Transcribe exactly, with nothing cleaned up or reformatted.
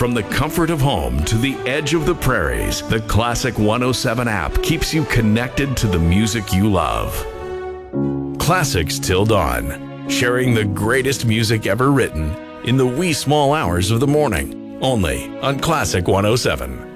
From the comfort of home to the edge of the prairies, the Classic one oh seven app keeps you connected to the music you love. Classics Till Dawn, sharing the greatest music ever written in the wee small hours of the morning, only on Classic one oh seven.